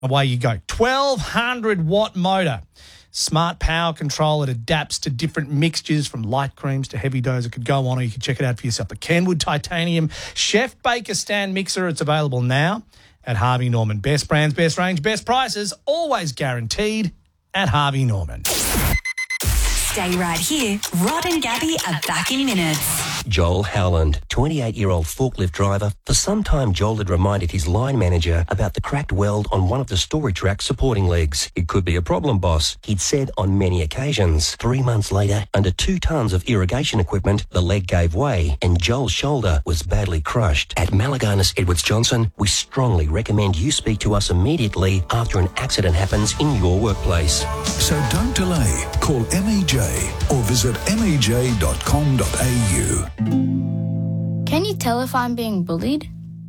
Away you go. 1,200 watt motor. Smart power control. It adapts to different mixtures from light creams to heavy doughs. It could go on, or you can check it out for yourself. The Kenwood Titanium Chef Baker Stand Mixer. It's available now at Harvey Norman. Best brands, best range, best prices. Always guaranteed at Harvey Norman. Stay right here. Rod and Gabby are back in minutes. Joel Howland, 28-year-old forklift driver. For some time, Joel had reminded his line manager about the cracked weld on one of the storage rack supporting legs. It could be a problem, boss, he'd said on many occasions. 3 months later, under 2 tons of irrigation equipment, the leg gave way and Joel's shoulder was badly crushed. At Malaganas Edwards Johnson, we strongly recommend you speak to us immediately after an accident happens in your workplace. So don't delay. Call MEJ or visit mej.com.au. Can you tell if I'm being bullied?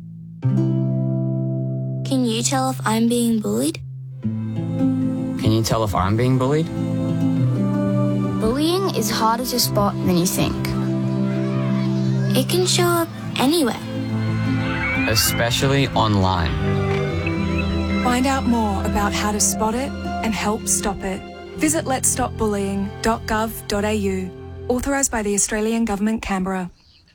Can you tell if I'm being bullied? Can you tell if I'm being bullied? Bullying is harder to spot than you think. It can show up anywhere. Especially online. Find out more about how to spot it and help stop it. Visit letsstopbullying.gov.au. Authorised by the Australian Government, Canberra.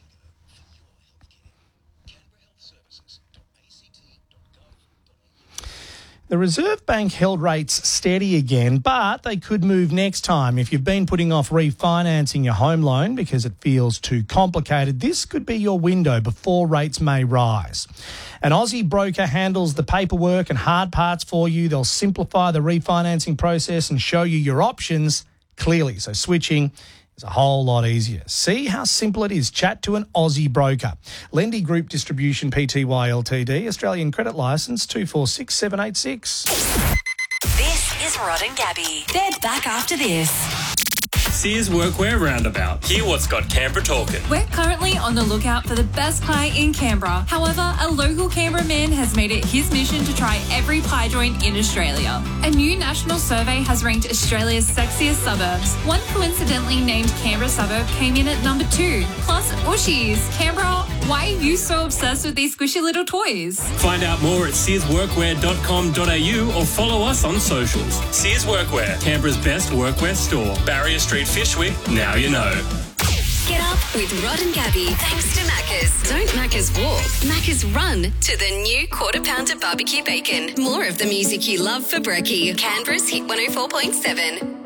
The Reserve Bank held rates steady again, but they could move next time. If you've been putting off refinancing your home loan because it feels too complicated, this could be your window before rates may rise. An Aussie broker handles the paperwork and hard parts for you. They'll simplify the refinancing process and show you your options clearly. So switching is a whole lot easier. See how simple it is. Chat to an Aussie broker. Lendy Group Distribution Pty Ltd, Australian Credit Licence 246786. This is Rod and Gabby. They're back after this. Sears Workwear Roundabout. Hear what's got Canberra talking. We're currently on the lookout for the best pie in Canberra. However, a local Canberra man has made it his mission to try every pie joint in Australia. A new national survey has ranked Australia's sexiest suburbs. One coincidentally named Canberra suburb came in at number 2. Plus, Ushies. Canberra, why are you so obsessed with these squishy little toys? Find out more at searsworkwear.com.au or follow us on socials. Sears Workwear, Canberra's best workwear store. Barrier Street, Fyshwick, now you know. Get up with Rod and Gabby. Thanks to Macca's. Don't Macca's walk. Macca's run to the new Quarter Pounder Barbecue Bacon. More of the music you love for brekkie. Canberra's Hit 104.7.